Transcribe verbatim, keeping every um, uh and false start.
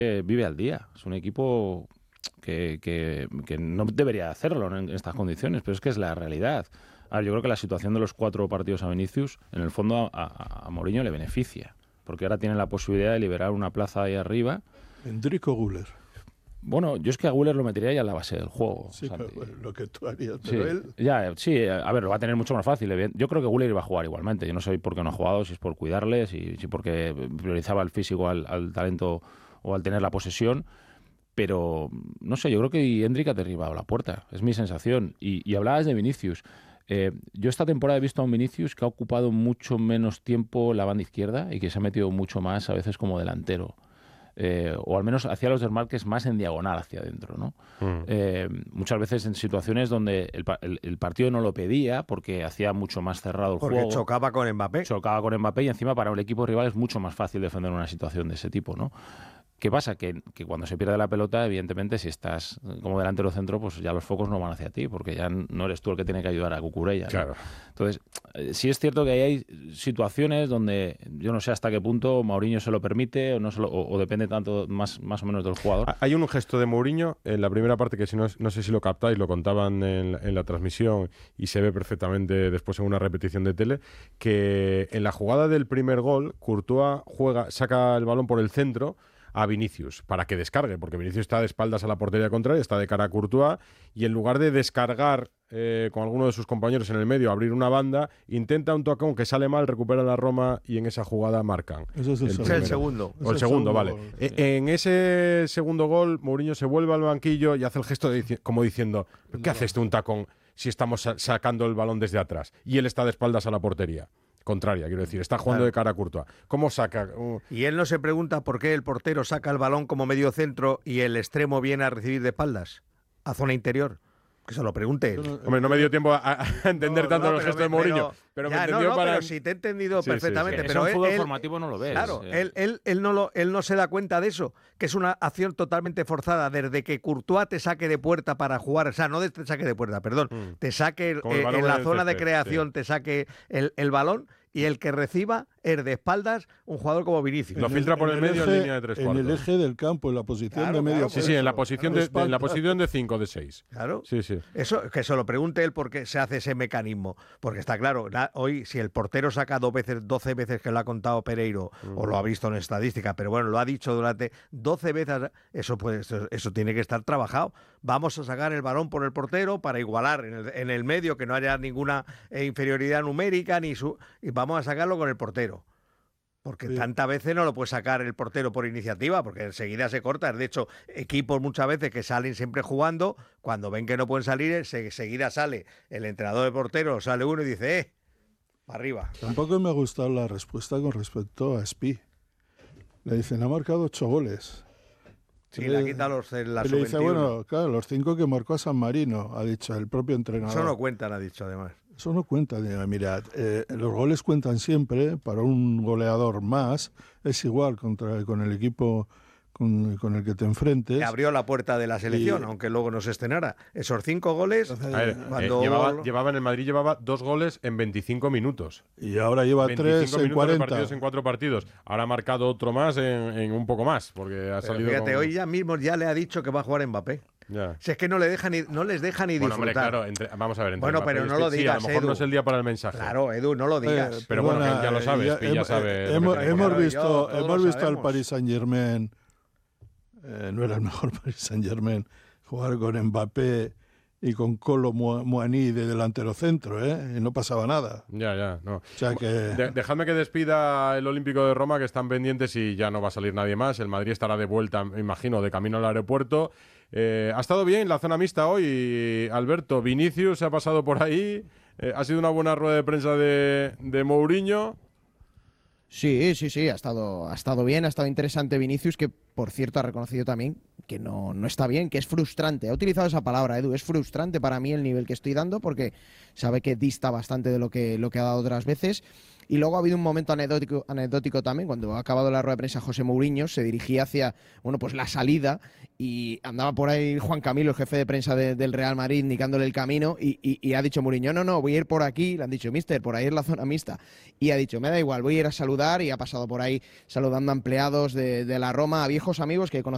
eh, vive al día. Es un equipo que, que, que no debería hacerlo en estas condiciones, pero es que es la realidad. Ahora, yo creo que la situación de los cuatro partidos a Vinicius, en el fondo a, a, a Mourinho le beneficia, porque ahora tiene la posibilidad de liberar una plaza ahí arriba. Endrick o Güler. Bueno, yo es que a Güler lo metería ya en la base del juego. Sí, pero, bueno, lo que tú harías, sí, pero él... Ya, sí, a ver, lo va a tener mucho más fácil. Yo creo que Güler iba a jugar igualmente. Yo no sé por qué no ha jugado, si es por cuidarle, si, si porque priorizaba el físico al, al talento o al tener la posesión. Pero, no sé, yo creo que Endrick ha derribado la puerta. Es mi sensación. Y, y hablabas de Vinicius. Eh, yo esta temporada he visto a un Vinicius que ha ocupado mucho menos tiempo la banda izquierda y que se ha metido mucho más a veces como delantero. Eh, o al menos hacía los desmarques más en diagonal hacia adentro, ¿no? Mm. Eh, muchas veces en situaciones donde el, el, el partido no lo pedía porque hacía mucho más cerrado el porque juego. Porque chocaba con Mbappé. Chocaba con Mbappé y encima para el equipo rival es mucho más fácil defender una situación de ese tipo, ¿no? ¿Qué pasa? Que, que cuando se pierde la pelota, evidentemente, si estás como delantero centro, pues ya los focos no van hacia ti, porque ya no eres tú el que tiene que ayudar a Cucurella, ¿no? Claro. Entonces, eh, sí es cierto que ahí hay situaciones donde yo no sé hasta qué punto Mourinho se lo permite o no se lo, o, o depende tanto más, más o menos del jugador. Hay un gesto de Mourinho en la primera parte que si no, no sé si lo captáis, lo contaban en, en la transmisión y se ve perfectamente después en una repetición de tele, que en la jugada del primer gol, Courtois juega, saca el balón por el centro a Vinicius para que descargue, porque Vinicius está de espaldas a la portería contraria, está de cara a Courtois, y en lugar de descargar eh, con alguno de sus compañeros en el medio, abrir una banda, intenta un tocón que sale mal, recupera la Roma y en esa jugada marcan. Eso es el, el, el segundo. O el, el segundo, segundo, vale. Gol, sí. e en ese segundo gol, Mourinho se vuelve al banquillo y hace el gesto de, como diciendo, ¿qué hace este un tacón si estamos sacando el balón desde atrás? Y él está de espaldas a la portería contraria, quiero decir, está jugando claro. de cara a Courtois. ¿Cómo saca? Uh... Y él no se pregunta por qué el portero saca el balón como medio centro y el extremo viene a recibir de espaldas, a zona interior. Que se lo pregunte él. Hombre, no me dio tiempo a, a entender no, tanto no, los gestos de Mourinho, pero, pero ya, me entendió no, no, para... pero sí te he entendido sí, perfectamente. Sí, sí. Pero es un fútbol él, formativo no lo ves. Claro, sí. él, él, él, no lo, él no se da cuenta de eso, que es una acción totalmente forzada, desde que Courtois te saque de puerta para jugar, o sea, no te saque de puerta, perdón, mm. te saque el, eh, en la zona césped, de creación, sí. te saque el, el balón, y el que reciba es de espaldas un jugador como Vinicius. Lo filtra por el, el medio eje, en línea de tres cuartos. En el eje del campo, en la posición claro, de medio. Claro, sí, sí, en la posición de, de, en la posición de cinco, de seis. Claro. Sí, sí. Eso, que se lo pregunte él por qué se hace ese mecanismo. Porque está claro, hoy si el portero saca dos veces, doce veces que lo ha contado Pereiro, mm. o lo ha visto en estadística, pero bueno, lo ha dicho durante doce veces, eso, puede, eso, eso tiene que estar trabajado. Vamos a sacar el balón por el portero para igualar en el, en el medio, que no haya ninguna eh, inferioridad numérica, ni su, y vamos a sacarlo con el portero. Porque sí. tantas veces no lo puede sacar el portero por iniciativa, porque enseguida se corta. De hecho, equipos muchas veces que salen siempre jugando, cuando ven que no pueden salir, se, enseguida sale el entrenador del portero, sale uno y dice, eh, para arriba. Tampoco me ha gustado la respuesta con respecto a Spi. Le dicen, ha marcado ocho goles. Sí, le ha quitado los la y le dice, bueno, claro, los cinco que marcó a San Marino, ha dicho el propio entrenador. Eso no cuentan, ha dicho además. Eso no cuenta. Mirad, eh, los goles cuentan siempre, para un goleador más, es igual contra, con el equipo con, con el que te enfrentes. Le abrió la puerta de la selección, y... aunque luego no se estrenara. Esos cinco goles... A ver, cuando... eh, llevaba, llevaba en el Madrid llevaba dos goles en veinticinco minutos. Y ahora lleva tres en cuarenta. Partidos en cuatro partidos. Ahora ha marcado otro más en, en un poco más, porque ha Pero salido fíjate, con... hoy ya mismo ya le ha dicho que va a jugar Mbappé. Ya. Si es que no, le deja ni, no les deja ni bueno, disfrutar. Hombre, claro, entre, vamos a ver. Entre bueno, pero no lo digas, sí, a lo mejor Edu. no es el día para el mensaje. Claro, Edu, no lo digas. Eh, pero bueno, bueno que ya lo sabes, ya, ya sabe. Hemos, hemos visto, yo, hemos visto al Paris Saint-Germain, eh, no era el mejor Paris Saint-Germain, jugar con Mbappé y con Kolo Muani de delantero centro, ¿eh? Y no pasaba nada. Ya, ya, no. O sea que... De, dejadme que despida el Olímpico de Roma, que están pendientes y ya no va a salir nadie más. El Madrid estará de vuelta, me imagino, de camino al aeropuerto. Eh, ha estado bien la zona mixta hoy, Alberto. Vinicius se ha pasado por ahí. Eh, ha sido una buena rueda de prensa de, de Mourinho. Sí, sí, sí, ha estado, ha estado bien, ha estado interesante Vinicius, que por cierto ha reconocido también que no, no está bien, que es frustrante. Ha utilizado esa palabra, Edu, es frustrante para mí el nivel que estoy dando, porque sabe que dista bastante de lo que, lo que ha dado otras veces. Y luego ha habido un momento anecdótico, anecdótico también, cuando ha acabado la rueda de prensa José Mourinho, se dirigía hacia, bueno, pues la salida, y andaba por ahí Juan Camilo, el jefe de prensa de, del Real Madrid, indicándole el camino, y, y, y ha dicho Mourinho, no, no, voy a ir por aquí. Le han dicho, mister, por ahí es la zona mixta. Y ha dicho, me da igual, voy a ir a saludar, y ha pasado por ahí saludando a empleados de, de la Roma, a viejos amigos que conocía